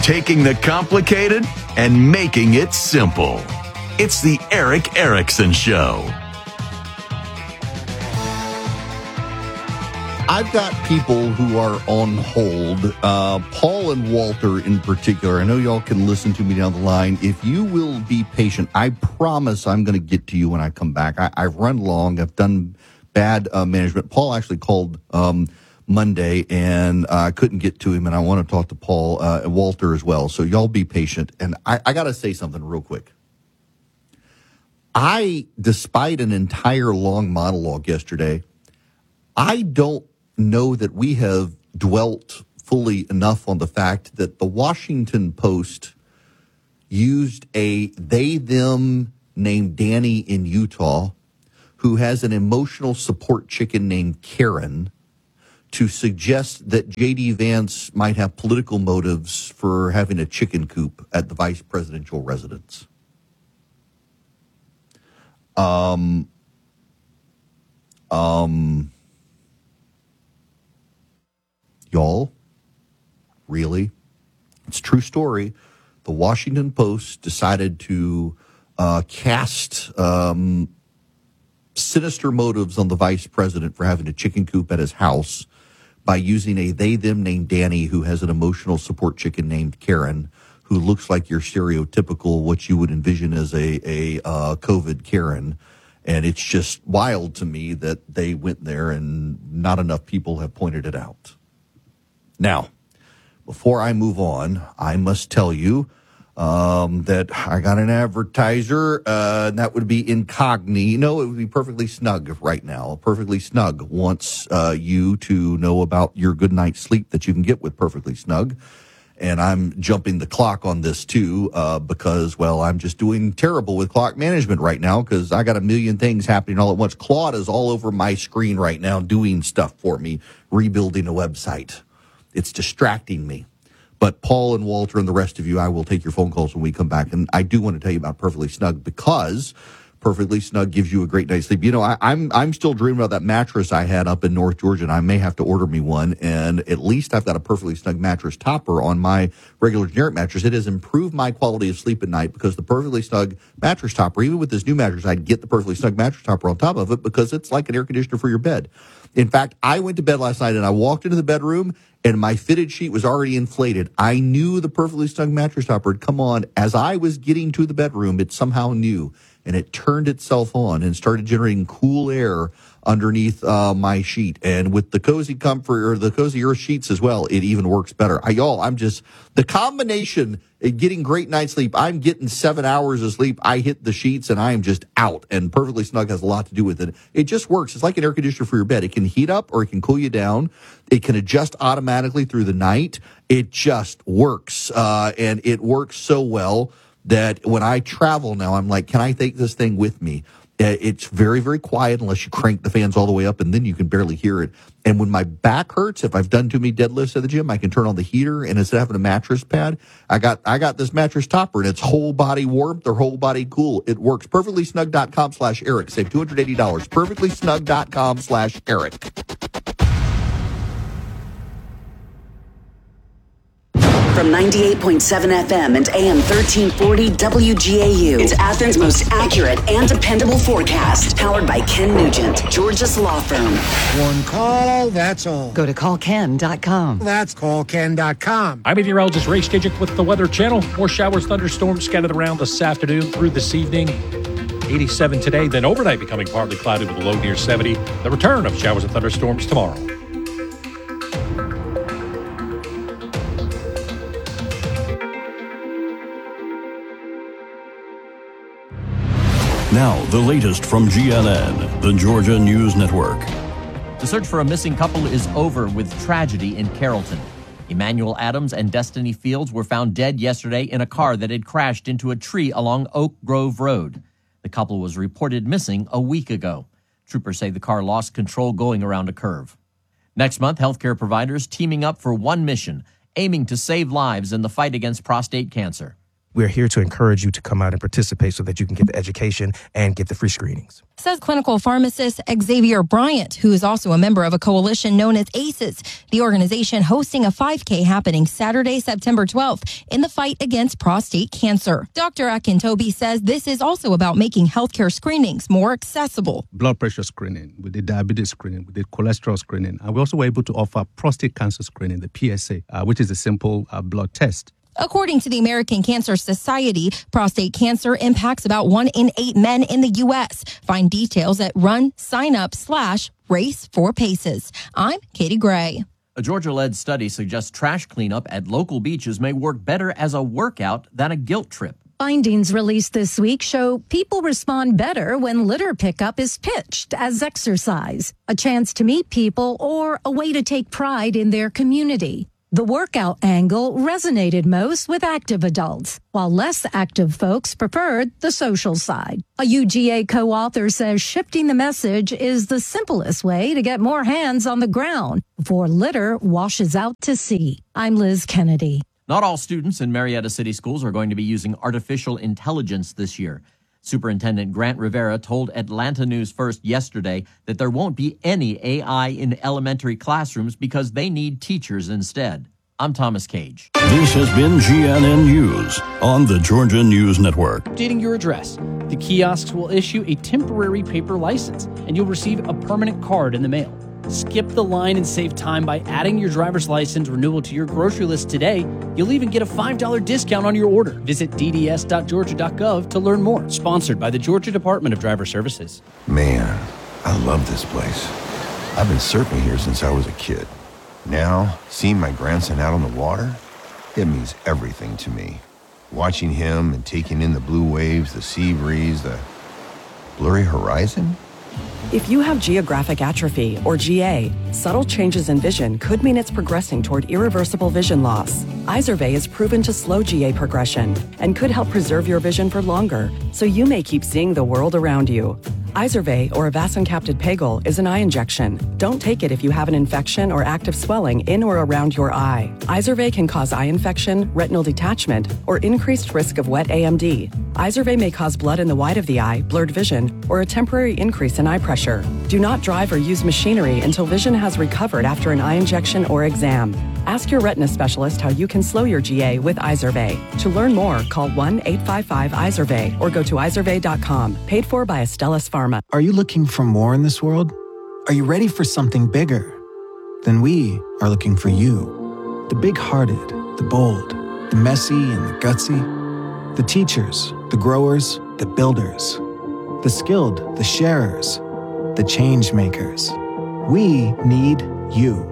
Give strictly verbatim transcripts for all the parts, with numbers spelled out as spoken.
taking the complicated and making it simple. It's the Erick Erickson Show. I've got people who are on hold, uh, Paul and Walter in particular. I know y'all can listen to me down the line. If you will be patient, I promise I'm going to get to you when I come back. I, I've run long. I've done bad uh, management. Paul actually called um, Monday, and uh, I couldn't get to him, and I want to talk to Paul uh, and Walter as well. So y'all be patient. And I, I got to say something real quick. I, despite an entire long monologue yesterday, I don't know that we have dwelt fully enough on the fact that the Washington Post used a they, them named Danny in Utah who has an emotional support chicken named Karen to suggest that J D. Vance might have political motives for having a chicken coop at the vice presidential residence. Um, um, Y'all, really? It's a true story. The Washington Post decided to uh, cast um, sinister motives on the vice president for having a chicken coop at his house by using a they, them named Danny who has an emotional support chicken named Karen who looks like your stereotypical, what you would envision as a, a uh, COVID Karen. And it's just wild to me that they went there and not enough people have pointed it out. Now, before I move on, I must tell you um, that I got an advertiser, uh, and that would be Incognito. It would be Perfectly Snug right now. Perfectly Snug wants uh, you to know about your good night's sleep that you can get with Perfectly Snug. And I'm jumping the clock on this, too, uh, because, well, I'm just doing terrible with clock management right now because I got a million things happening all at once. Claude is all over my screen right now doing stuff for me, rebuilding a website. It's distracting me. But Paul and Walter and the rest of you, I will take your phone calls when we come back. And I do want to tell you about Perfectly Snug because Perfectly Snug gives you a great night's sleep. You know, I, I'm I'm still dreaming about that mattress I had up in North Georgia, and I may have to order me one. And at least I've got a Perfectly Snug mattress topper on my regular generic mattress. It has improved my quality of sleep at night because the Perfectly Snug mattress topper, even with this new mattress, I'd get the Perfectly Snug mattress topper on top of it because it's like an air conditioner for your bed. In fact, I went to bed last night and I walked into the bedroom and my fitted sheet was already inflated. I knew the Perfectly Snug mattress topper had come on. As I was getting to the bedroom, it somehow knew, and it turned itself on and started generating cool air underneath uh, my sheet. And with the Cozy Comfort or the Cozy Earth sheets as well, it even works better. I, y'all, I'm just, the combination of getting great night's sleep, I'm getting seven hours of sleep. I hit the sheets and I am just out. And Perfectly Snug has a lot to do with it. It just works. It's like an air conditioner for your bed. It can heat up or it can cool you down. It can adjust automatically through the night. It just works. Uh, and it works so well that when I travel now, I'm like, can I take this thing with me? It's very, very quiet unless you crank the fans all the way up, and then you can barely hear it. And when my back hurts, if I've done too many deadlifts at the gym, I can turn on the heater, and instead of having a mattress pad, I got I got this mattress topper, and it's whole body warmth or whole body cool. It works. Perfectlysnug.com slash Eric. Save two hundred eighty dollars. Perfectlysnug.com slash Eric. From ninety-eight point seven F M and A M thirteen forty W G A U. It's Athens' most accurate and dependable forecast. Powered by Ken Nugent, Georgia's law firm. One call, that's all. Go to call ken dot com. That's call ken dot com. I'm meteorologist Ray Stajic with the Weather Channel. More showers, thunderstorms scattered around this afternoon through this evening. eighty-seven today, then overnight becoming partly cloudy with a low near seventy. The return of showers and thunderstorms tomorrow. Now, the latest from G N N, the Georgia News Network. The search for a missing couple is over with tragedy in Carrollton. Emmanuel Adams and Destiny Fields were found dead yesterday in a car that had crashed into a tree along Oak Grove Road. The couple was reported missing a week ago. Troopers say the car lost control going around a curve. Next month, healthcare providers teaming up for one mission, aiming to save lives in the fight against prostate cancer. we're here to encourage you to come out and participate so that you can get the education and get the free screenings. Says clinical pharmacist Xavier Bryant, who is also a member of a coalition known as ACEs, the organization hosting a five K happening Saturday, September twelfth, in the fight against prostate cancer. Doctor Akintobi says this is also about making healthcare screenings more accessible. Blood pressure screening, we did diabetes screening, we did cholesterol screening, and we also were able to offer prostate cancer screening, the P S A, uh, which is a simple uh, blood test. According to the American Cancer Society, prostate cancer impacts about one in eight men in the U S. Find details at run sign up slash race for paces. I'm Katie Gray. A Georgia-led study suggests trash cleanup at local beaches may work better as a workout than a guilt trip. Findings released this week show people respond better when litter pickup is pitched as exercise, a chance to meet people, or a way to take pride in their community. The workout angle resonated most with active adults, while less active folks preferred the social side. A U G A co-author says shifting the message is the simplest way to get more hands on the ground before litter washes out to sea. I'm Liz Kennedy. Not all students in Marietta City Schools are going to be using artificial intelligence this year. Superintendent Grant Rivera told Atlanta News First yesterday that there won't be any A I in elementary classrooms because they need teachers instead. I'm Thomas Cage. This has been G N N News on the Georgia News Network. Updating your address. The kiosks will issue a temporary paper license, and you'll receive a permanent card in the mail. Skip the line and save time by adding your driver's license renewal to your grocery list today. You'll even get a five dollars discount on your order. Visit d d s dot georgia dot gov to learn more. Sponsored by the Georgia Department of Driver Services. Man, I love this place. I've been surfing here since I was a kid. Now, seeing my grandson out on the water, it means everything to me. Watching him and taking in the blue waves, the sea breeze, the blurry horizon. If you have geographic atrophy, or G A, subtle changes in vision could mean it's progressing toward irreversible vision loss. Izervay is proven to slow G A progression and could help preserve your vision for longer, so you may keep seeing the world around you. Izervay, or avacincaptad pegol, is an eye injection. Don't take it if you have an infection or active swelling in or around your eye. Izervay can cause eye infection, retinal detachment, or increased risk of wet A M D. Izervay may cause blood in the white of the eye, blurred vision, or a temporary increase in eye pressure. Do not drive or use machinery until vision has recovered after an eye injection or exam. Ask your retina specialist how you can slow your G A with Izervay. To learn more, call one eight five five Izervay or go to izervay dot com. Paid for by Astellas Pharma. Are you looking for more in this world? Are you ready for something bigger? Then we are looking for you. The big-hearted, the bold, the messy and the gutsy. The teachers, the growers, the builders. The skilled, the sharers, the change makers. We need you.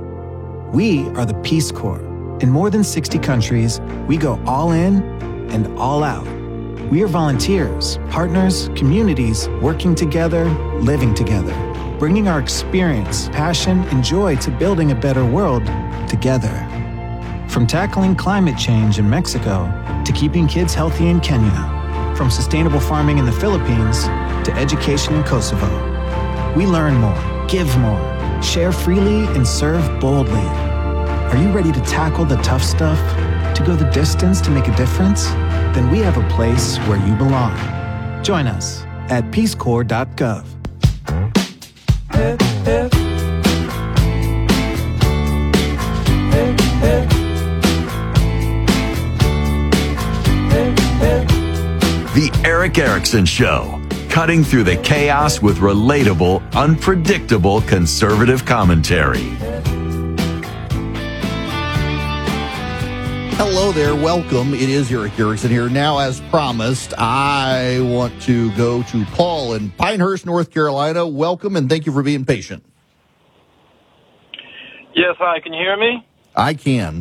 We are the Peace Corps. In more than sixty countries, we go all in and all out. We are volunteers, partners, communities, working together, living together, bringing our experience, passion, and joy to building a better world together. From tackling climate change in Mexico to keeping kids healthy in Kenya, from sustainable farming in the Philippines to education in Kosovo. We learn more, give more, share freely, and serve boldly. Are you ready to tackle the tough stuff? To go the distance to make a difference? Then we have a place where you belong. Join us at peace corps dot gov. The Eric Erickson Show, cutting through the chaos with relatable, unpredictable conservative commentary. Hello there, welcome. It is Eric Erickson here. Now, as promised, I want to go to Paul in Pinehurst, North Carolina. Welcome, and thank you for being patient. Yes, hi, can you hear me? I can.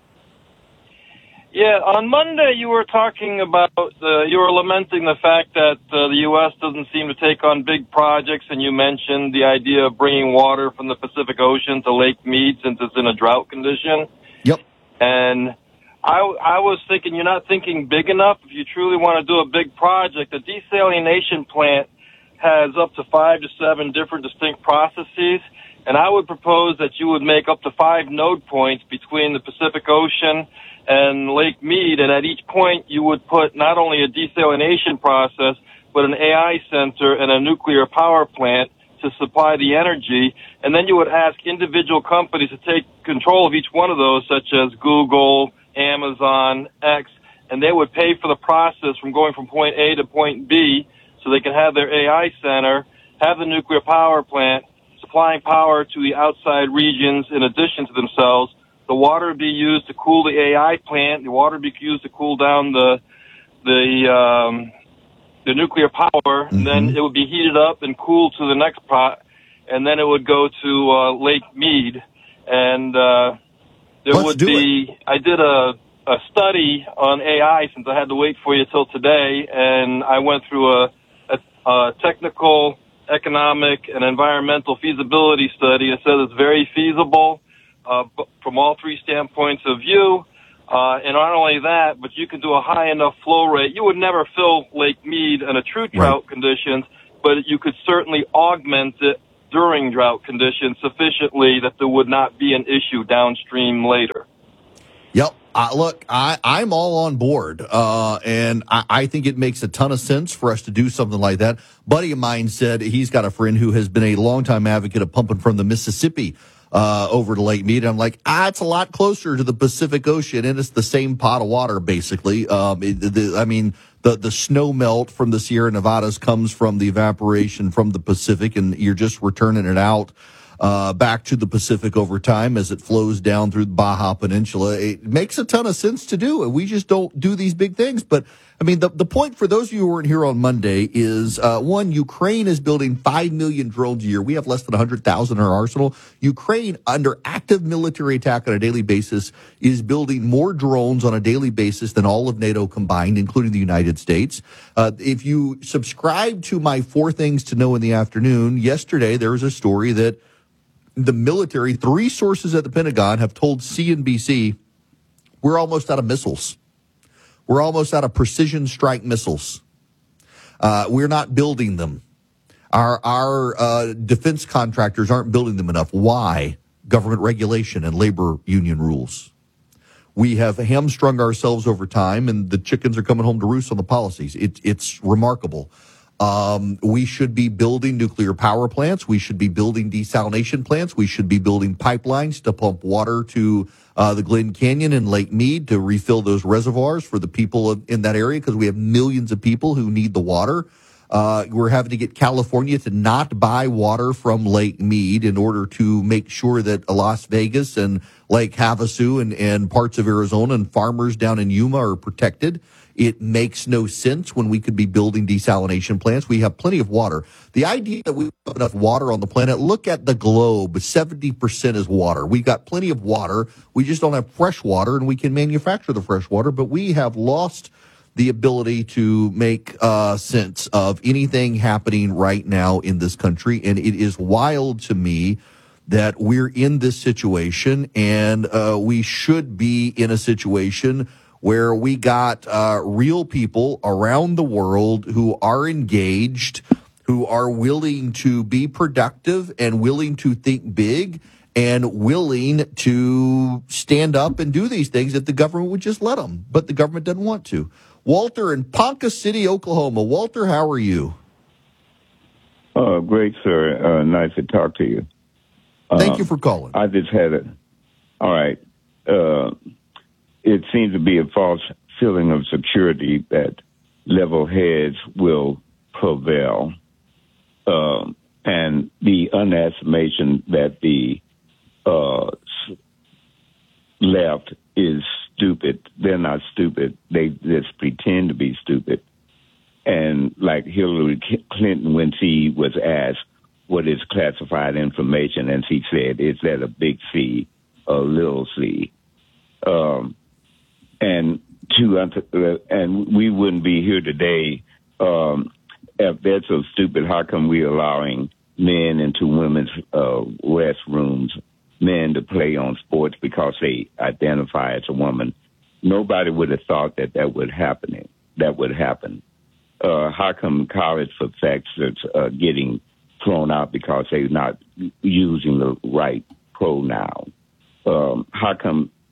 Yeah, on Monday you were talking about, uh, you were lamenting the fact that uh, the U S doesn't seem to take on big projects, and you mentioned the idea of bringing water from the Pacific Ocean to Lake Mead since it's in a drought condition. Yep. And I, I was thinking you're not thinking big enough. If you truly want to do a big project, the desalination plant has up to five to seven different distinct processes, and I would propose that you would make up to five node points between the Pacific Ocean and Lake Mead, and at each point you would put not only a desalination process, but an A I center and a nuclear power plant to supply the energy, and then you would ask individual companies to take control of each one of those, such as Google, Amazon, X, and they would pay for the process from going from point A to point B, so they can have their A I center, have the nuclear power plant, supplying power to the outside regions in addition to themselves. The water would be used to cool the A I plant. The water would be used to cool down the the um, the nuclear power. Mm-hmm. And then it would be heated up and cooled to the next pot, and then it would go to uh, Lake Mead. And uh, there Let's would do be. it. I did a a study on A I since I had to wait for you till today, and I went through a, a, a technical, economic, and environmental feasibility study. It says it's very feasible uh, from all three standpoints of view. Uh, and not only that, but you can do a high enough flow rate. You would never fill Lake Mead in a true drought right. conditions, but you could certainly augment it during drought conditions sufficiently that there would not be an issue downstream later. Yep. Uh, look, I, I'm all on board, uh, and I, I think it makes a ton of sense for us to do something like that. Buddy of mine said he's got a friend who has been a longtime advocate of pumping from the Mississippi uh, over to Lake Mead. I'm like, ah, it's a lot closer to the Pacific Ocean, and it's the same pot of water, basically. Um, it, the, I mean, the, the snow melt from the Sierra Nevadas comes from the evaporation from the Pacific, and you're just returning it out Uh, back to the Pacific over time as it flows down through the Baja Peninsula. It makes a ton of sense to do, and we just don't do these big things. But, I mean, the, the point for those of you who weren't here on Monday is, uh, one, Ukraine is building five million drones a year. We have less than one hundred thousand in our arsenal. Ukraine, under active military attack on a daily basis, is building more drones on a daily basis than all of NATO combined, including the United States. Uh, if you subscribe to my Four Things to Know in the Afternoon, yesterday there was a story that the military, three sources at the Pentagon have told C N B C, we're almost out of missiles. We're almost out of precision strike missiles. Uh, we're not building them. Our, our uh, defense contractors aren't building them enough. Why? Government regulation and labor union rules. We have hamstrung ourselves over time, and the chickens are coming home to roost on the policies. It, it's remarkable. Um, we should be building nuclear power plants. We should be building desalination plants. We should be building pipelines to pump water to uh, the Glen Canyon and Lake Mead to refill those reservoirs for the people of, in that area, because we have millions of people who need the water. Uh, we're having to get California to not buy water from Lake Mead in order to make sure that Las Vegas and Lake Havasu and, and parts of Arizona and farmers down in Yuma are protected. It makes no sense when we could be building desalination plants. We have plenty of water. The idea that we have enough water on the planet, look at the globe, seventy percent is water. We've got plenty of water. We just don't have fresh water, and we can manufacture the fresh water, but we have lost the ability to make uh, sense of anything happening right now in this country. And it is wild to me that we're in this situation, and uh, we should be in a situation where we got uh, real people around the world who are engaged, who are willing to be productive and willing to think big and willing to stand up and do these things if the government would just let them. But the government doesn't want to. Walter in Ponca City, Oklahoma. Walter, how are you? Oh, great, sir. Uh, nice to talk to you. Thank um, you for calling. I just had it. All right. Uh, it seems to be a false feeling of security that level heads will prevail. Um, and the underestimation that the uh, left is stupid. They're not stupid. They just pretend to be stupid. And like Hillary Clinton, when she was asked what is classified information, and she said, is that a big C or a little c? Um, and to, uh, and we wouldn't be here today um, if they're so stupid. How come we're allowing men into women's uh, restrooms, men to play on sports because they identify as a woman? Nobody would have thought that that would happen. That would happen. Uh, how come college professors are getting thrown out because they're not using the right pronoun? Um, how come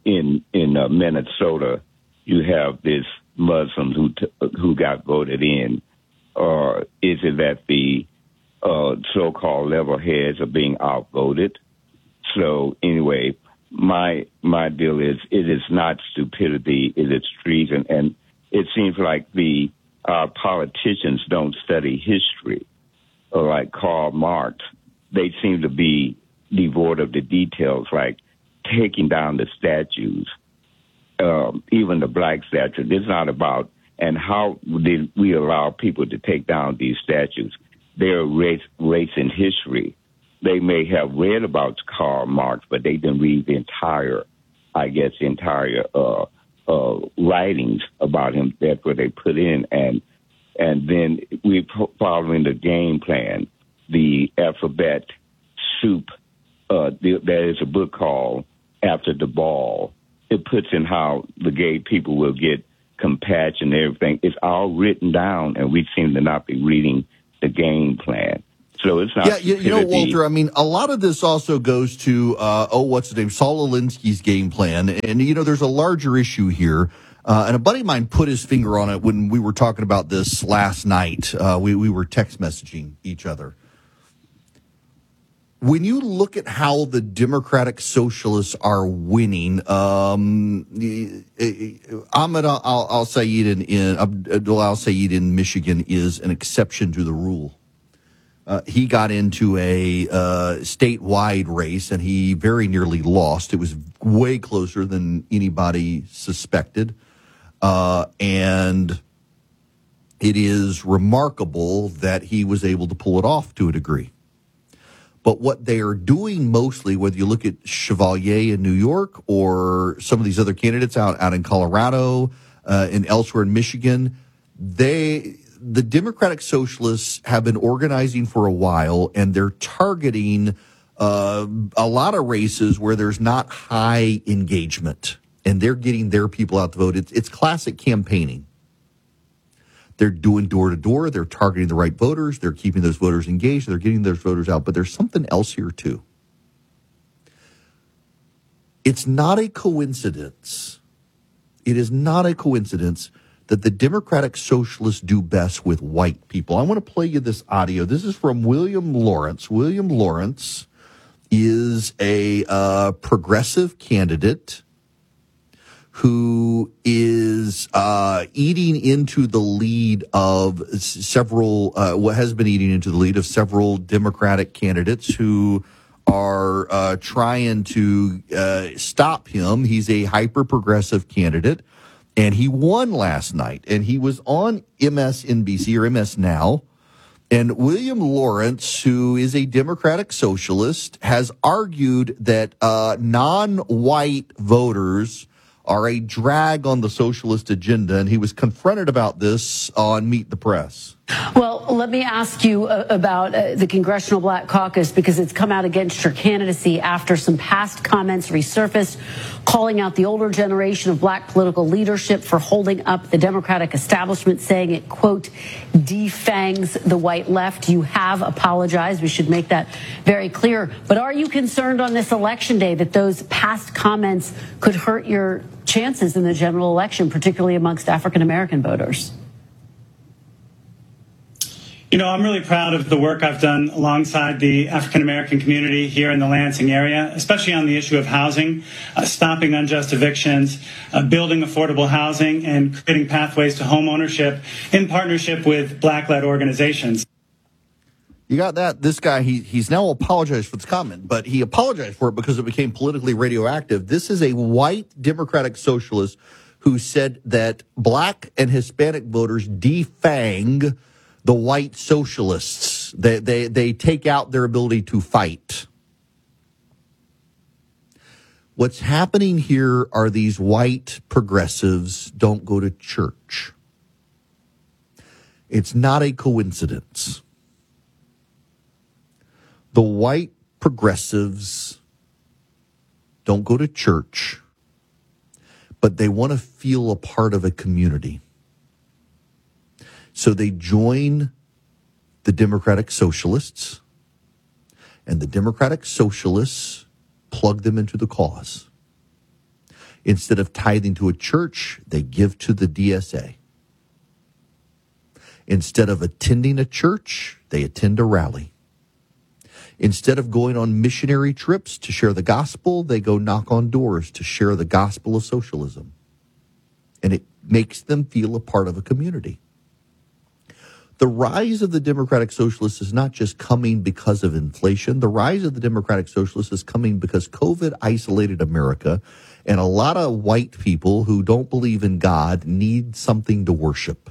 in in uh, Minnesota, you have this Muslims who t- who got voted in, or is it that the uh, so-called level heads are being outvoted? So anyway, my my deal is it is not stupidity, it is treason, and it seems like the our politicians don't study history, or like Karl Marx. They seem to be devoid of the details, like taking down the statues, um, even the black statue. It's not about, and how did we allow people to take down these statues? They're race, race in history. They may have read about Karl Marx, but they didn't read the entire, I guess, the entire uh, uh, writings about him. That's what they put in. And and then we're following the game plan, the alphabet soup. Uh, there is a book called After the Ball. It puts in how the gay people will get compassion and everything. It's all written down, and we seem to not be reading the game plan. So it's not. Yeah, you, you know, Walter, I mean, a lot of this also goes to, uh, oh, what's his name, Saul Alinsky's game plan. And, you know, there's a larger issue here. Uh, and a buddy of mine put his finger on it when we were talking about this last night. Uh, we, we were text messaging each other. When you look at how the Democratic Socialists are winning, um, Ahmed Al, Al Sayed in, in Abdul Al Sayed in Michigan is an exception to the rule. Uh, he got into a uh, statewide race, and he very nearly lost. It was way closer than anybody suspected. Uh, and it is remarkable that he was able to pull it off to a degree. But what they are doing mostly, whether you look at Chevalier in New York or some of these other candidates out, out in Colorado uh, and elsewhere in Michigan, they... the Democratic Socialists have been organizing for a while, and they're targeting uh, a lot of races where there's not high engagement, and they're getting their people out to vote. It's, it's classic campaigning. They're doing door-to-door. They're targeting the right voters. They're keeping those voters engaged. They're getting those voters out. But there's something else here, too. It's not a coincidence. It is not a coincidence that the Democratic Socialists do best with white people. I want to play you this audio. This is from William Lawrence. William Lawrence is a uh, progressive candidate who is uh, eating into the lead of several, uh, what has been eating into the lead of several Democratic candidates who are uh, trying to uh, stop him. He's a hyper-progressive candidate. And he won last night, and he was on M S N B C or M S Now. And William Lawrence, who is a Democratic Socialist, has argued that uh, non-white voters are a drag on the socialist agenda. And he was confronted about this on Meet the Press. Well, let me ask you uh, about uh, the Congressional Black Caucus, because it's come out against your candidacy after some past comments resurfaced, calling out the older generation of black political leadership for holding up the Democratic establishment, saying it, quote, defangs the white left. You have apologized. We should make that very clear. But are you concerned on this election day that those past comments could hurt your chances in the general election, particularly amongst African-American voters? You know, I'm really proud of the work I've done alongside the African-American community here in the Lansing area, especially on the issue of housing, uh, stopping unjust evictions, uh, building affordable housing, and creating pathways to home ownership in partnership with black-led organizations. You got that? This guy, he he's now apologized for this comment, but he apologized for it because it became politically radioactive. This is a white Democratic Socialist who said that black and Hispanic voters defang the white socialists. They, they, they take out their ability to fight. What's happening here are these white progressives don't go to church. It's not a coincidence. The white progressives don't go to church, but they want to feel a part of a community. So they join the Democratic Socialists, and the Democratic Socialists plug them into the cause. Instead of tithing to a church, they give to the D S A. Instead of attending a church, they attend a rally. Instead of going on missionary trips to share the gospel, they go knock on doors to share the gospel of socialism. And it makes them feel a part of a community. The rise of the Democratic Socialists is not just coming because of inflation. The rise of the Democratic Socialists is coming because COVID isolated America, and a lot of white people who don't believe in God need something to worship.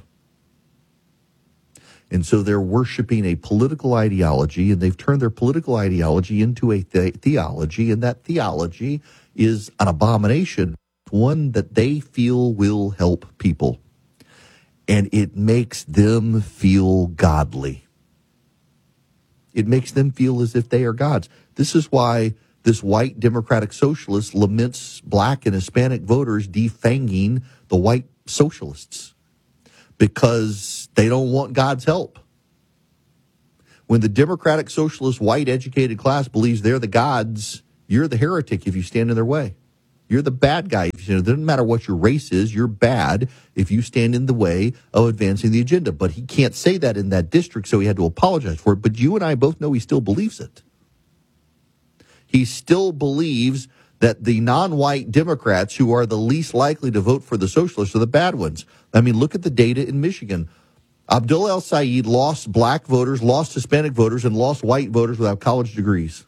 And so they're worshiping a political ideology, and they've turned their political ideology into a the- theology, and that theology is an abomination, one that they feel will help people. And it makes them feel godly. It makes them feel as if they are gods. This is why this white Democratic Socialist laments black and Hispanic voters defanging the white socialists, because they don't want God's help. When the Democratic Socialist white educated class believes they're the gods, you're the heretic if you stand in their way. You're the bad guy. It doesn't matter what your race is, you're bad if you stand in the way of advancing the agenda. But he can't say that in that district, so he had to apologize for it. But you and I both know he still believes it. He still believes that the non-white Democrats who are the least likely to vote for the socialists are the bad ones. I mean, look at the data in Michigan. Abdul El-Sayed lost black voters, lost Hispanic voters, and lost white voters without college degrees.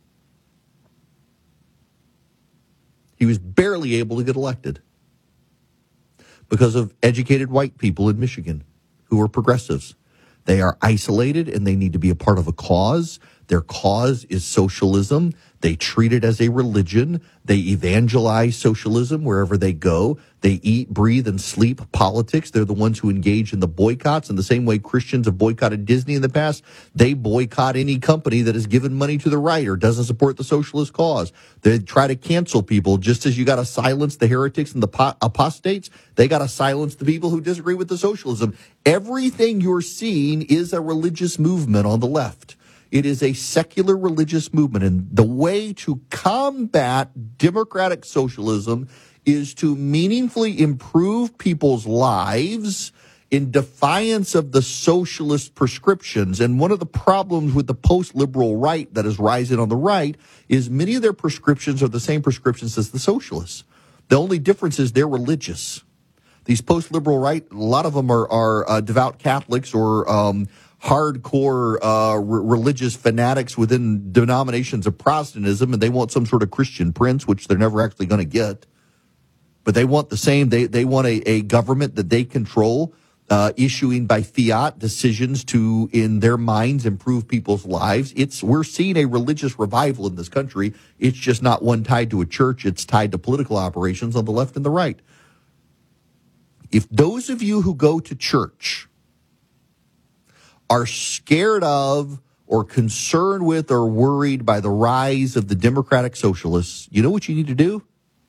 He was barely able to get elected because of educated white people in Michigan who are progressives. They are isolated and they need to be a part of a cause. Their cause is socialism. They treat it as a religion. They evangelize socialism wherever they go. They eat, breathe, and sleep politics. They're the ones who engage in the boycotts. In the same way Christians have boycotted Disney in the past, they boycott any company that has given money to the right or doesn't support the socialist cause. They try to cancel people. Just as you got to silence the heretics and the po- apostates, they got to silence the people who disagree with the socialism. Everything you're seeing is a religious movement on the left. It is a secular religious movement. And the way to combat democratic socialism is to meaningfully improve people's lives in defiance of the socialist prescriptions. And one of the problems with the post-liberal right that is rising on the right is many of their prescriptions are the same prescriptions as the socialists. The only difference is they're religious. These post-liberal right, a lot of them are, are uh, devout Catholics or um, hardcore uh, r- religious fanatics within denominations of Protestantism, and they want some sort of Christian prince, which they're never actually going to get. But they want the same. They they want a, a government that they control, uh, issuing by fiat decisions to, in their minds, improve people's lives. It's we're seeing a religious revival in this country. It's just not one tied to a church. It's tied to political operations on the left and the right. If those of you who go to church are scared of or concerned with or worried by the rise of the Democratic Socialists, you know what you need to do?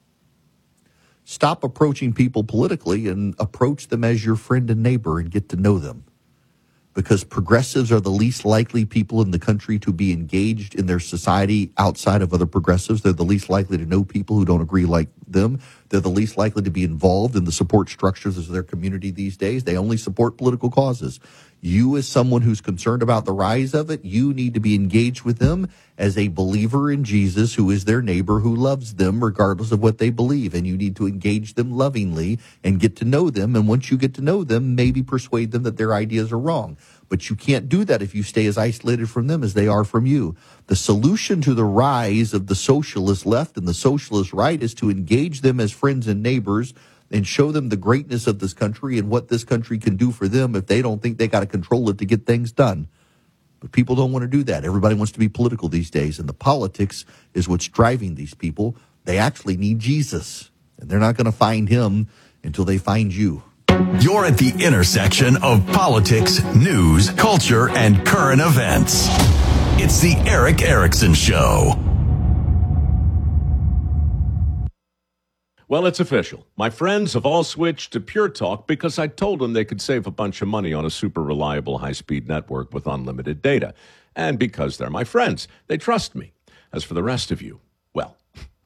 Stop approaching people politically and approach them as your friend and neighbor and get to know them. Because progressives are the least likely people in the country to be engaged in their society outside of other progressives. They're the least likely to know people who don't agree like them. They're the least likely to be involved in the support structures of their community these days. They only support political causes. You, as someone who's concerned about the rise of it, you need to be engaged with them as a believer in Jesus who is their neighbor, who loves them regardless of what they believe. And you need to engage them lovingly and get to know them. And once you get to know them, maybe persuade them that their ideas are wrong. But you can't do that if you stay as isolated from them as they are from you. The solution to the rise of the socialist left and the socialist right is to engage them as friends and neighbors and show them the greatness of this country and what this country can do for them if they don't think they got to control it to get things done. But people don't want to do that. Everybody wants to be political these days, and the politics is what's driving these people. They actually need Jesus, and they're not going to find him until they find you. You're at the intersection of politics, news, culture, and current events. It's the Erick Erickson Show. Well, it's official. My friends have all switched to Pure Talk because I told them they could save a bunch of money on a super reliable high-speed network with unlimited data. And because they're my friends, they trust me. As for the rest of you, well,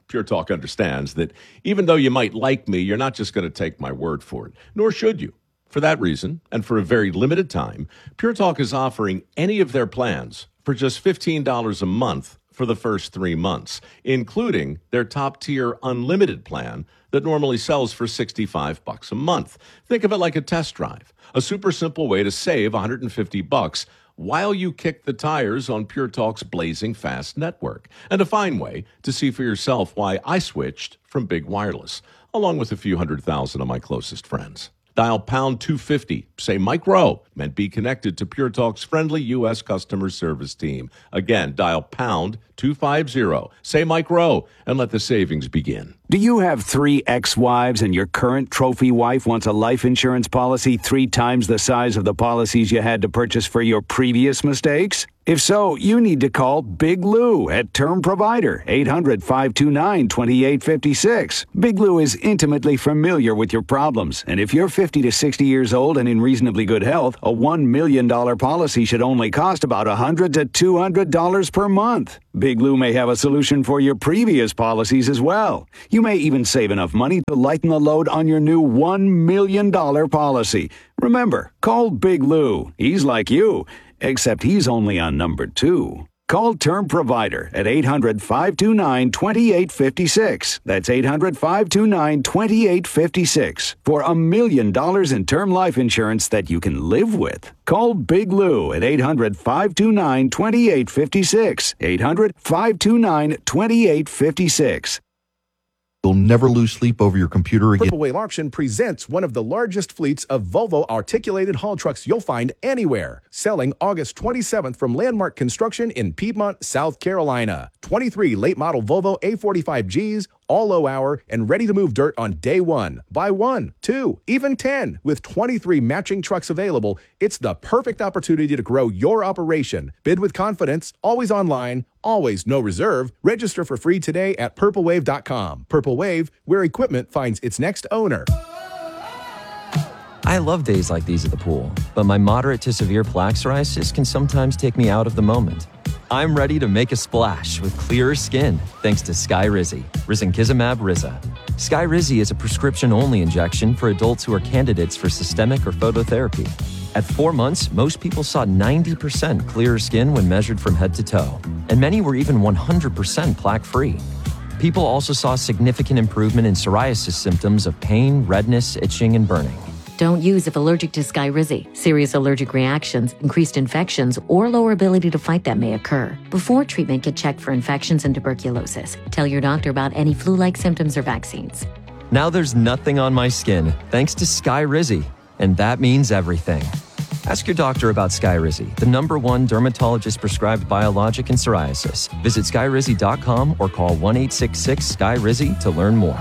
Pure Talk understands that even though you might like me, you're not just going to take my word for it, nor should you. For that reason, and for a very limited time, Pure Talk is offering any of their plans for just fifteen dollars a month for the first three months, including their top-tier unlimited plan that normally sells for sixty-five bucks a month. Think of it like a test drive, a super simple way to save one hundred fifty bucks while you kick the tires on Pure Talk's blazing fast network, and a fine way to see for yourself why I switched from Big Wireless, along with a few hundred thousand of my closest friends. Dial pound two fifty, say Mike Rowe, and be connected to Pure Talk's friendly U S customer service team. Again, dial pound two fifty, say Mike Rowe, and let the savings begin. Do you have three ex-wives and your current trophy wife wants a life insurance policy three times the size of the policies you had to purchase for your previous mistakes? If so, you need to call Big Lou at Term Provider, eight hundred, five two nine, two eight five six. Big Lou is intimately familiar with your problems, and if you're fifty to sixty years old and in reasonably good health, a one million dollars policy should only cost about one hundred to two hundred dollars per month. Big Lou may have a solution for your previous policies as well. You may even save enough money to lighten the load on your new one million dollars policy. Remember, call Big Lou. He's like you, except he's only on number two. Call Term Provider at eight hundred, five two nine, two eight five six. That's eight hundred, five two nine, two eight five six for a million dollars in term life insurance that you can live with. Call Big Lou at eight hundred, five two nine, two eight five six. eight hundred, five two nine, two eight five six. You'll never lose sleep over your computer again. Purple Wave Auction presents one of the largest fleets of Volvo articulated haul trucks you'll find anywhere. Selling August twenty-seventh from Landmark Construction in Piedmont, South Carolina. twenty-three late model Volvo A forty-five Gs, all low hour, and ready to move dirt on day one. Buy one, two, even ten. With twenty-three matching trucks available, it's the perfect opportunity to grow your operation. Bid with confidence, always online, always no reserve. Register for free today at purple wave dot com. Purple Wave, where equipment finds its next owner. I love days like these at the pool, but my moderate to severe plaque psoriasis can sometimes take me out of the moment. I'm ready to make a splash with clearer skin thanks to Skyrizi, risankizumab Riza. Skyrizi is a prescription-only injection for adults who are candidates for systemic or phototherapy. At four months, most people saw ninety percent clearer skin when measured from head to toe, and many were even one hundred percent plaque-free. People also saw significant improvement in psoriasis symptoms of pain, redness, itching, and burning. Don't use if allergic to Skyrizi. Serious allergic reactions, increased infections, or lower ability to fight them may occur. Before treatment, get checked for infections and tuberculosis. Tell your doctor about any flu-like symptoms or vaccines. Now there's nothing on my skin thanks to Skyrizi, and that means everything. Ask your doctor about Skyrizi, the number one dermatologist-prescribed biologic in psoriasis. Visit skyrizi dot com or call one eight six six, S K Y R I Z Y to learn more.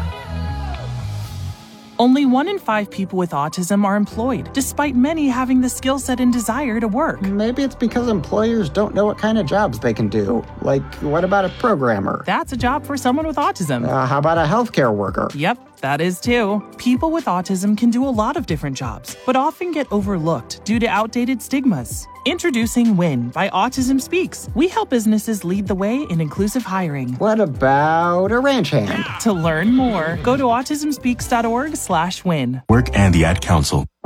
Only one in five people with autism are employed, despite many having the skill set and desire to work. Maybe it's because employers don't know what kind of jobs they can do. Like, what about a programmer? That's a job for someone with autism. Uh, how about a healthcare worker? Yep, that is too. People with autism can do a lot of different jobs, but often get overlooked due to outdated stigmas. Introducing WIN by Autism Speaks. We help businesses lead the way in inclusive hiring. What about a ranch hand? To learn more, go to autism speaks dot org slash win. Work and the Ad Council.